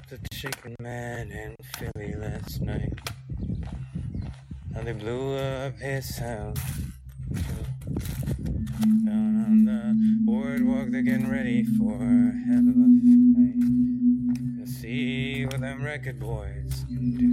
the Chicken Man in Philly last night. Now they blew up his house. Down on the boardwalk, they're getting ready for a hell of a fight. Let's see what them record boys can do.